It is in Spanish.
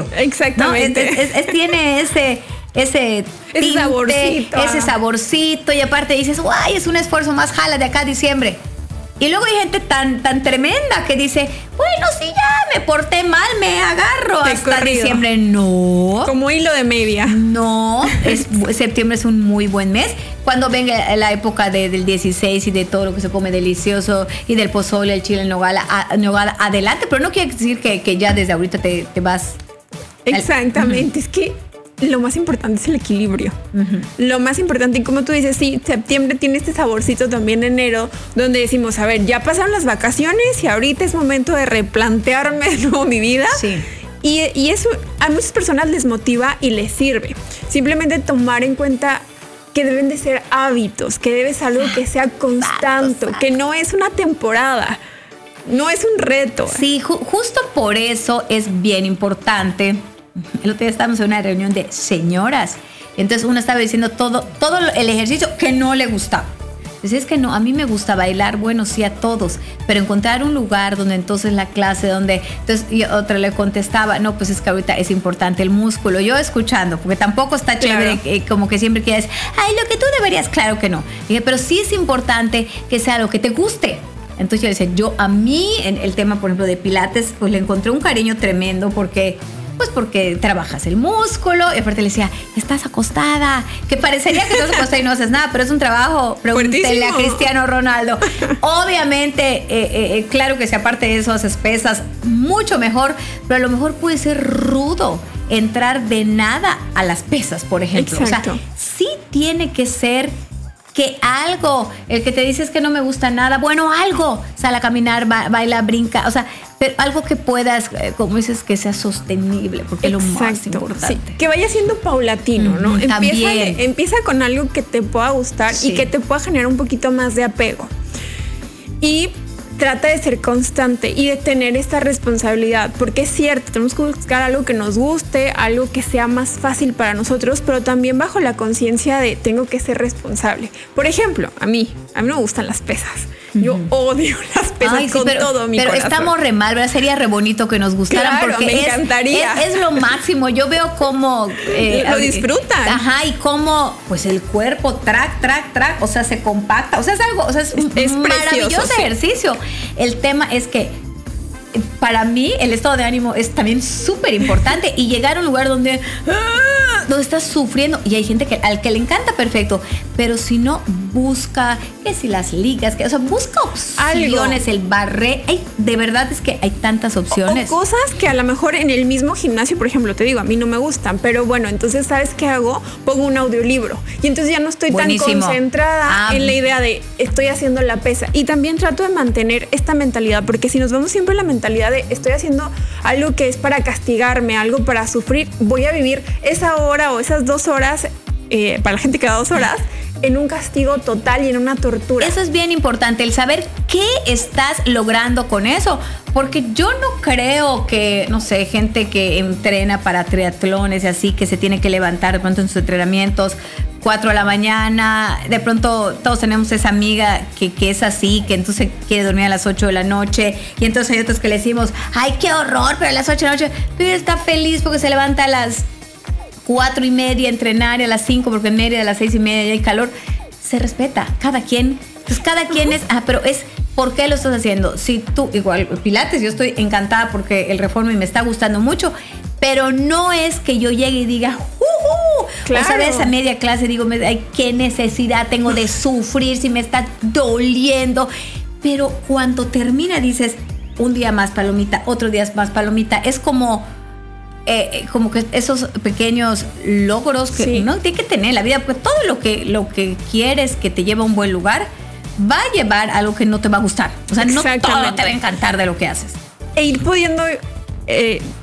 Exactamente. ¿No? Tiene ese tinte, saborcito. Ese saborcito, y aparte dices, guay, es un esfuerzo más, jala de acá a diciembre. Y luego hay gente tan tremenda que dice, bueno, si ya me porté mal, me agarro hasta diciembre. No. Como hilo de media. No, septiembre es un muy buen mes. Cuando venga la época del 16 y de todo lo que se come delicioso y del pozole, el chile en nogada, adelante. Pero no quiere decir que ya desde ahorita te vas. Exactamente, es que lo más importante es el equilibrio. Lo más importante, y como tú dices, sí, septiembre tiene este saborcito también enero, donde decimos, a ver, ya pasaron las vacaciones y ahorita es momento de replantearme de nuevo mi vida. Sí. Y eso a muchas personas les motiva y les sirve. Simplemente tomar en cuenta que deben de ser hábitos, que debe ser algo que sea constante, que no es una temporada, no es un reto. Sí, justo por eso es bien importante. El otro día estábamos en una reunión de señoras. Entonces uno estaba diciendo todo el ejercicio que no le gustaba. Entonces es que no, a mí me gusta bailar, bueno, sí a todos, pero encontrar un lugar donde entonces la clase, entonces y otra le contestaba, no, pues es que ahorita es importante el músculo. Yo escuchando, porque tampoco está chévere, claro, como que siempre quieres, ay, lo que tú deberías, claro que no. Dije, pero sí es importante que sea lo que te guste. Entonces yo decía, a mí en el tema, por ejemplo, de pilates, pues le encontré un cariño tremendo porque trabajas el músculo, y aparte le decía, estás acostada, que parecería que estás acostada y no haces nada, pero es un trabajo, pregúntele a Cristiano Ronaldo. Obviamente, claro que si aparte de eso haces pesas, mucho mejor, pero a lo mejor puede ser rudo entrar de nada a las pesas, por ejemplo. Exacto. O sea, sí tiene que ser que algo, el que te dice es que no me gusta nada, bueno, algo, sal a caminar, baila, brinca, o sea, pero algo que puedas, como dices, que sea sostenible, porque es lo más importante. Sí, que vaya siendo paulatino, ¿no? También. Empieza con algo que te pueda gustar, sí, y que te pueda generar un poquito más de apego. Y trata de ser constante y de tener esta responsabilidad, porque es cierto, tenemos que buscar algo que nos guste, algo que sea más fácil para nosotros, pero también bajo la conciencia de tengo que ser responsable. Por ejemplo, a mí no me gustan las pesas. Yo odio las pesas con todo mi corazón. Pero estamos re mal, ¿verdad? Sería re bonito que nos gustaran, claro, porque me encantaría. Es lo máximo. Yo veo cómo lo disfrutan. Ajá, y cómo pues el cuerpo track, o sea, se compacta. O sea, es algo, o sea, es maravilloso ejercicio. El tema es que para mí el estado de ánimo es también súper importante, y llegar a un lugar donde estás sufriendo, y hay gente al que le encanta, perfecto, pero si no, busca que si las ligas, busca opciones, el barré, de verdad es que hay tantas opciones. O cosas que a lo mejor en el mismo gimnasio, por ejemplo, te digo, a mí no me gustan, pero bueno, entonces ¿sabes qué hago? Pongo un audiolibro y entonces ya no estoy tan concentrada en la idea de estoy haciendo la pesa, y también trato de mantener esta mentalidad, porque si nos vamos siempre en la mentalidad de estoy haciendo algo que es para castigarme, algo para sufrir, voy a vivir esa hora o esas 2 horas, para la gente que da 2 horas, en un castigo total y en una tortura. Eso es bien importante, el saber qué estás logrando con eso, porque yo no creo que, no sé, gente que entrena para triatlones y así, que se tiene que levantar de pronto en sus entrenamientos 4 de la mañana, de pronto todos tenemos esa amiga que es así, que entonces quiere dormir a las 8 de la noche, y entonces hay otros que le decimos, ay, qué horror, pero a las 8 de la noche, pero está feliz porque se levanta a las 4:30 a entrenar, y a las 5 porque en Mérida a las 6:30 ya hay calor. Se respeta, cada quien. Entonces cada quien es, pero es ¿por qué lo estás haciendo? Si tú, igual Pilates, yo estoy encantada porque el Reforma me está gustando mucho, pero no es que yo llegue y diga, claro. O sea, de esa media clase digo, ay, qué necesidad tengo de sufrir si me está doliendo. Pero cuando termina dices, un día más palomita, otro día más palomita. Es como que esos pequeños logros que uno tiene que tener en la vida, porque todo lo que quieres que te lleve a un buen lugar va a llevar a algo que no te va a gustar. O sea, no todo te va a encantar de lo que haces. E ir pudiendo